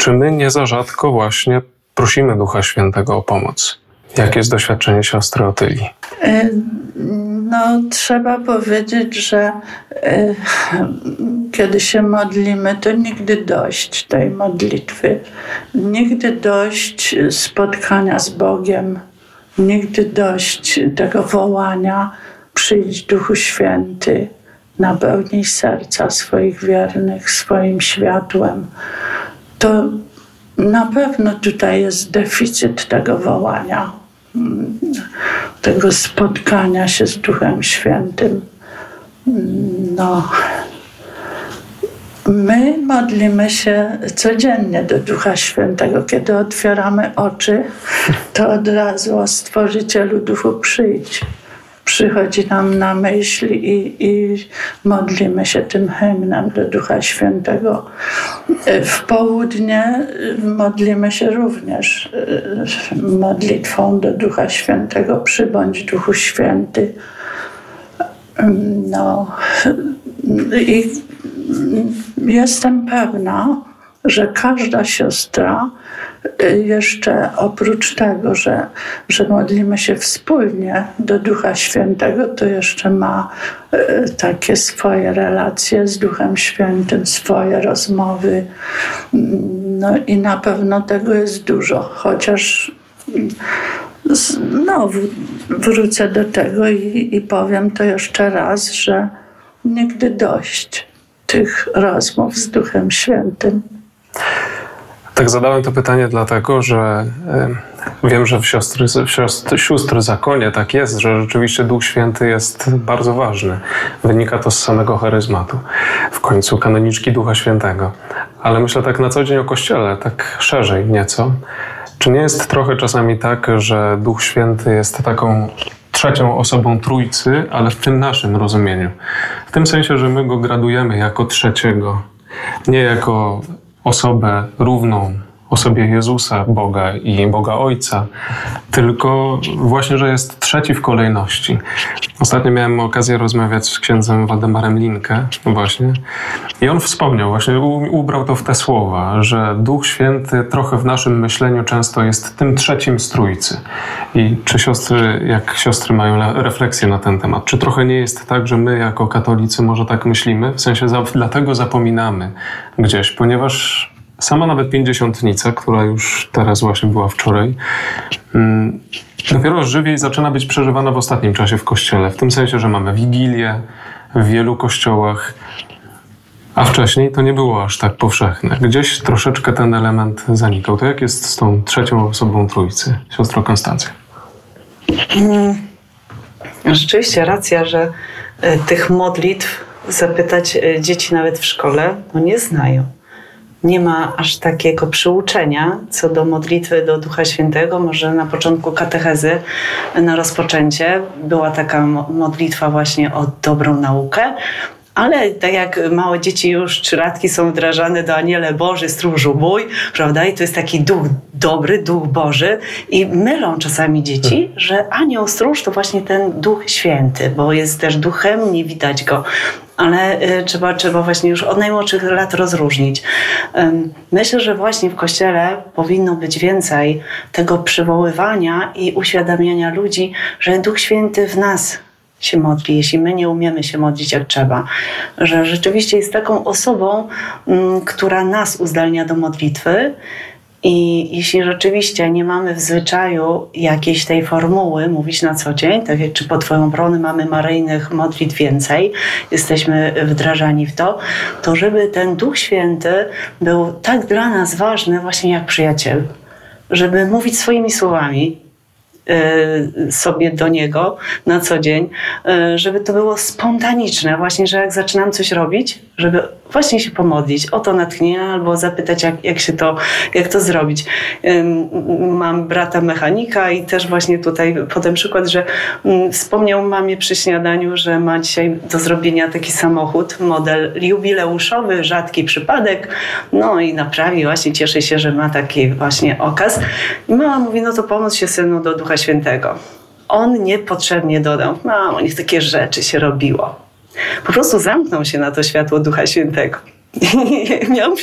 Czy my nie za rzadko właśnie prosimy Ducha Świętego o pomoc? Jakie jest doświadczenie siostry Otylii? No, trzeba powiedzieć, że kiedy się modlimy, to nigdy dość tej modlitwy. Nigdy dość spotkania z Bogiem. Nigdy dość tego wołania: przyjdź Duchu Święty, napełnij serca swoich wiernych swoim światłem. To na pewno tutaj jest deficyt tego wołania, tego spotkania się z Duchem Świętym. No, my modlimy się codziennie do Ducha Świętego. Kiedy otwieramy oczy, to od razu o Stworzycielu Duchu przyjdź. Przychodzi nam na myśl i modlimy się tym hymnem do Ducha Świętego. W południe modlimy się również modlitwą do Ducha Świętego: przybądź Duchu Święty. No i jestem pewna, że każda siostra jeszcze oprócz tego, że modlimy się wspólnie do Ducha Świętego, to jeszcze ma takie swoje relacje z Duchem Świętym, swoje rozmowy. No i na pewno tego jest dużo, chociaż znowu wrócę do tego i powiem to jeszcze raz, że nigdy dość tych rozmów z Duchem Świętym. Tak zadałem to pytanie dlatego, że wiem, że w sióstr zakonie tak jest, że rzeczywiście Duch Święty jest bardzo ważny. Wynika to z samego charyzmatu. W końcu kanoniczki Ducha Świętego. Ale myślę tak na co dzień o Kościele, tak szerzej nieco. Czy nie jest trochę czasami tak, że Duch Święty jest taką trzecią osobą Trójcy, ale w tym naszym rozumieniu? W tym sensie, że my go gradujemy jako trzeciego, nie jako osobę równą osobie Jezusa, Boga i Boga Ojca, tylko właśnie, że jest trzeci w kolejności. Ostatnio miałem okazję rozmawiać z księdzem Waldemarem Linkę właśnie i on wspomniał, właśnie ubrał to w te słowa, że Duch Święty trochę w naszym myśleniu często jest tym trzecim z Trójcy. I czy siostry mają refleksję na ten temat? Czy trochę nie jest tak, że my jako katolicy może tak myślimy? W sensie dlatego zapominamy gdzieś, ponieważ sama nawet Pięćdziesiątnica, która już teraz właśnie była wczoraj, dopiero żywiej zaczyna być przeżywana w ostatnim czasie w Kościele. W tym sensie, że mamy Wigilię w wielu kościołach, a wcześniej to nie było aż tak powszechne. Gdzieś troszeczkę ten element zanikał. To jak jest z tą trzecią osobą Trójcy, siostro Konstancja? Rzeczywiście racja, że tych modlitw zapytać dzieci nawet w szkole, nie znają. Nie ma aż takiego przyuczenia co do modlitwy do Ducha Świętego. Może na początku katechezy, na rozpoczęcie, była taka modlitwa właśnie o dobrą naukę, ale tak jak małe dzieci już 3-latki są wdrażane do Aniele Boży, stróżu mój, prawda? I to jest taki duch dobry, duch Boży. I mylą czasami dzieci, że anioł stróż to właśnie ten Duch Święty, bo jest też duchem, nie widać go. Ale trzeba właśnie już od najmłodszych lat rozróżnić. Myślę, że właśnie w Kościele powinno być więcej tego przywoływania i uświadamiania ludzi, że Duch Święty w nas się modli, jeśli my nie umiemy się modlić jak trzeba. Że rzeczywiście jest taką osobą, która nas uzdalnia do modlitwy. I jeśli rzeczywiście nie mamy w zwyczaju jakiejś tej formuły mówić na co dzień, tak jak czy pod Twoją obronę mamy maryjnych modlitw więcej, jesteśmy wdrażani w to, to żeby ten Duch Święty był tak dla nas ważny właśnie jak przyjaciel. Żeby mówić swoimi słowami sobie do Niego na co dzień, żeby to było spontaniczne, właśnie, że jak zaczynam coś robić, żeby właśnie się pomodlić o to natchnienie albo zapytać, jak to zrobić. Mam brata mechanika i też właśnie tutaj podam przykład, że wspomniał mamie przy śniadaniu, że ma dzisiaj do zrobienia taki samochód, model jubileuszowy, rzadki przypadek, no i naprawi, właśnie cieszy się, że ma taki właśnie okaz. I mama mówi, no to pomóc się synu do Ducha Świętego. On niepotrzebnie dodał, mamo, niech takie rzeczy się robiło. Po prostu zamknął się na to światło Ducha Świętego. Miał